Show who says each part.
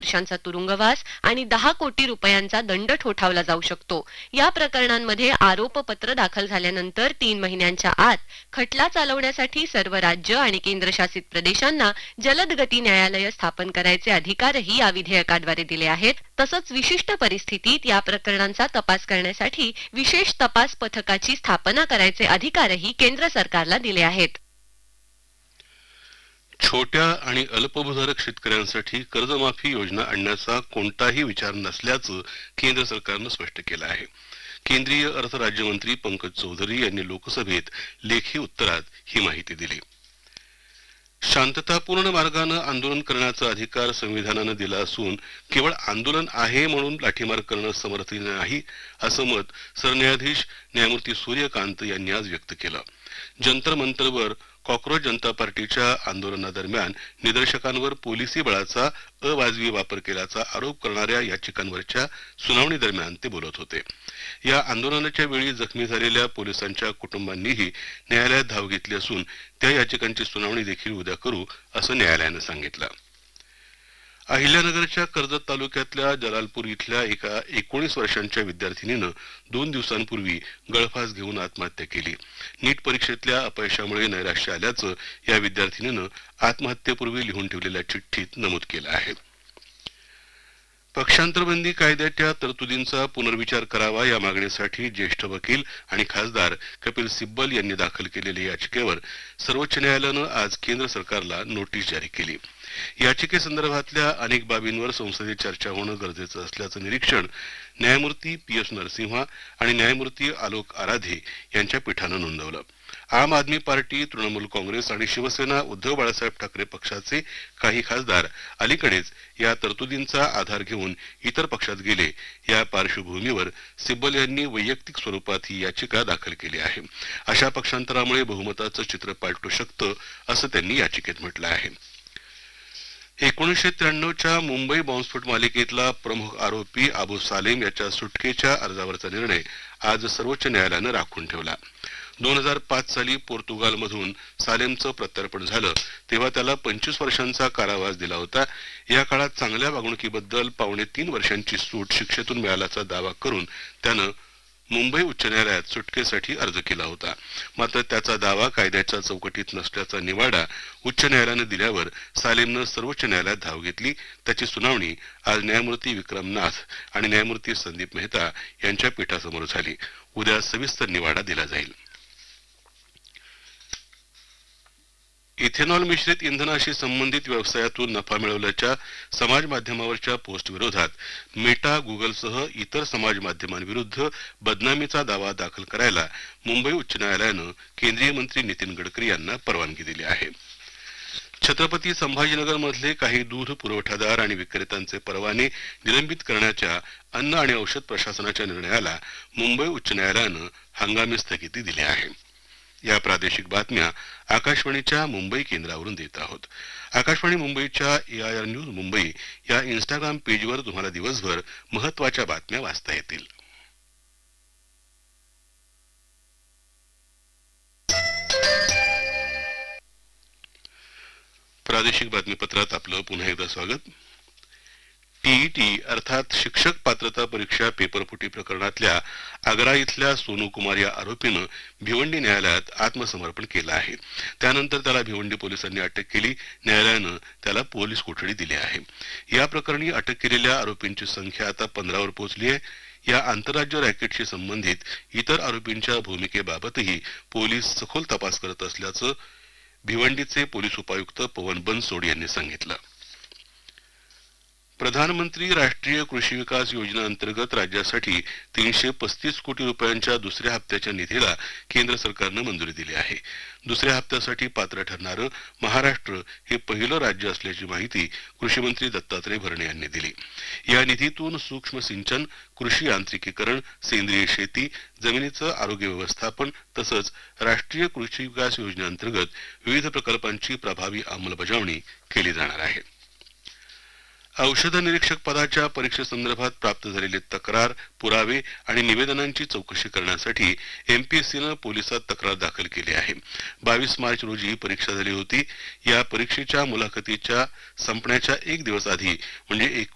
Speaker 1: वर्षांचा तुरुंगवास आणि 10 कोटी रुपयांचा दंड ठोठावला जाऊ शकतो. या प्रकरणांमध्ये आरोपपत्र दाखल झाल्यानंतर 3 महिन्यांच्या आत खटला चालवण्यासाठी सर्व राज्य आणि केंद्रशासित प्रदेशांना जलद गती न्यायालय स्थापन करायचे अधिकारही या विधेयकाद्वारे दिले आहेत. तसंच विशिष्ट परिस्थितीत या प्रकरणांचा तपास करण्यासाठी विशेष तपास पथकाची स्थापना करायचे अधिकारही केंद्र सरकारला दिले आहेत.
Speaker 2: छोट्या आणि अल्पभूधारक शेतकऱ्यांसाठी कर्जमाफी योजना आणण्याचा कोणताही विचार नसल्याचं केंद्र सरकारनं स्पष्ट केलं आहे. केंद्रीय अर्थ राज्यमंत्री पंकज चौधरी यांनी लोकसभेत लेखी उत्तरात ही माहिती दिली. शांततापूर्ण मार्गाने आंदोलन करण्याचा अधिकार संविधानानं दिला असून केवळ आंदोलन आहे म्हणून लाठीमार करणं समर्थनीय नाही असं मत सरन्यायाधीश न्यायमूर्ती सूर्यकांत यांनी आज व्यक्त केलं. जंतर मंतरवर कॉक्रोच जनता पार्टीच्या आंदोलनादरम्यान निदर्शकांवर पोलिसी बळाचा अवाजवी वापर केल्याचा आरोप करणाऱ्या याचिकांवरच्या सुनावणी दरम्यान ते बोलत होते. या आंदोलनाच्या वेळी जखमी झालेल्या पोलिसांच्या कुटुंबांनीही न्यायालयात धाव घेतली असून त्या याचिकांची सुनावणी देखील उद्या करू असं न्यायालयानं सांगितलं. अहिल्यानगरच्या कर्जत तालुक्यातल्या जलालपूर इथल्या एका 19 वर्षांच्या विद्यार्थिनीनं 2 दिवसांपूर्वी गळफास घेऊन आत्महत्या केली. नीट परीक्षेतल्या अपयशामुळे नैराश्य आल्याचं या विद्यार्थिनीनं आत्महत्येपूर्वी लिहून ठेवलेल्या चिठ्ठीत नमूद केलं आहे. पक्षांतरबंदी कायद्याच्या तरतुदींचा पुनर्विचार करावा या मागणीसाठी ज्येष्ठ वकील आणि खासदार कपिल सिब्बल यांनी दाखल केलेल्या याचिकेवर सर्वोच्च न्यायालयानं आज केंद्र सरकारला नोटीस जारी केली. याचिकेसंदर्भातल्या अनेक बाबींवर संसदेत चर्चा होणं गरजेचं असल्याचं निरीक्षण न्यायमूर्ती पी.एस. नरसिम्हा आणि न्यायमूर्ती आलोक आराधे यांच्या पीठानं नोंदवलं. आम आदमी पार्टी, तृणमूल काँग्रेस आणि शिवसेना उद्धव बाळासाहेब ठाकरे पक्षाचे काही खासदार अलीकडेच या तरतुदींचा आधार घेऊन इतर पक्षात गेले. या पार्श्वभूमीवर सिब्बल यांनी वैयक्तिक स्वरूपात ही याचिका दाखल केली आहे. अशा पक्षांतरामुळे बहुमताचं चित्र पालटू शकतं असं त्यांनी याचिकेत म्हटलं आहे. 1993च्या मुंबई बॉम्बस्फोट मालिकेतला प्रमुख आरोपी अबू सालेम याच्या सुटकेच्या अर्जावरचा निर्णय आज सर्वोच्च न्यायालयानं राखून ठेवला. 2005 साली पोर्तुगालमधून सालेमचं प्रत्यार्पण झालं तेव्हा त्याला 25 वर्षांचा कारावास दिला होता. या काळात चांगल्या वागणुकीबद्दल 3.5 वर्षांची सूट शिक्षेतून मिळाल्याचा दावा करून त्यानं मुंबई उच्च न्यायालयात सुटकेसाठी अर्ज केला होता. मात्र त्याचा दावा कायद्याच्या चौकटीत नसल्याचा निवाडा उच्च न्यायालयानं दिल्यावर सालेमनं सर्वोच्च न्यायालयात धाव घेतली. त्याची सुनावणी आज न्यायमूर्ती विक्रम नाथ आणि न्यायमूर्ती संदीप मेहता यांच्या पीठासमोर झाली. उद्या सविस्तर निवाडा दिला जाईल. इथेनॉल मिश्रित इंधनाशी संबंधित व्यवसायातून नफा मिळवल्याच्या समाज माध्यमावरच्या पोस्ट विरोधात मेटा, गुगलसह इतर समाज माध्यमांविरुद्ध बदनामीचा दावा दाखल करायला मुंबई उच्च न्यायालयानं केंद्रीय मंत्री नितीन गडकरी यांना परवानगी दिली आहे. छत्रपती संभाजीनगरमधले काही दूध पुरवठादार आणि विक्रेत्यांचे परवाने निलंबित करण्याच्या अन्न आणि औषध प्रशासनाच्या निर्णयाला मुंबई उच्च न्यायालयानं हंगामी स्थगिती दिली आहे. या प्रादेशिक बातम्या आकाशवाणीच्या मुंबई केंद्रावरून देत आहोत. आकाशवाणी मुंबईच्या AIR न्यूज मुंबई या इंस्टाग्राम पेजवर तुम्हाला दिवसभर महत्त्वाच्या बातम्या वाचता येतील. प्रादेशिक बातमीपत्रात आपलं पुन्हा एकदा स्वागत. टीईटी अर्थात शिक्षक पात्रता परीक्षा पेपरफुटी प्रकरणातल्या आग्रा इथल्या सोनू कुमार या आरोपीनं भिवंडी न्यायालयात आत्मसमर्पण केलं आहे. त्यानंतर त्याला भिवंडी पोलिसांनी अटक केली. न्यायालयानं त्याला पोलीस कोठडी दिली आहे. या प्रकरणी अटक केलेल्या आरोपींची संख्या आता 15 वर पोहोचली आहे. या आंतरराज्य रॅकेटशी संबंधित इतर आरोपींच्या भूमिकेबाबतही पोलीस सखोल तपास करत असल्याचं भिवंडीचे पोलीस उपायुक्त पवन बनसोड यांनी सांगितलं. प्रधानमंत्री राष्ट्रीय कृषी विकास योजना अंतर्गत राज्यासाठी 335 कोटी रुपयांच्या दुसऱ्या हप्त्याच्या निधीला केंद्र सरकारनं मंजुरी दिली आहे. दुसऱ्या हप्त्यासाठी पात्र ठरणारं महाराष्ट्र हे पहिलं राज्य असल्याची माहिती कृषी मंत्री दत्तात्रय भरणे यांनी दिली. या निधीतून सूक्ष्म सिंचन, कृषी यांत्रिकीकरण, सेंद्रिय शेती, जमिनीचं आरोग्य व्यवस्थापन तसंच राष्ट्रीय कृषी विकास योजनेअंतर्गत विविध प्रकल्पांची प्रभावी अंमलबजावणी केली जाणार आहे. औषध निरीक्षक पदाच्या परीक्षेसंदर्भात प्राप्त झालेली तक्रार, पुरावे आणि निवेदनांची चौकशी करण्यासाठी एमपीएससीनं पोलिसात तक्रार दाखल केली आहे. 22 मार्च रोजी परीक्षा झाली होती. या परीक्षेच्या मुलाखतीच्या संपण्याच्या एक दिवस आधी म्हणजे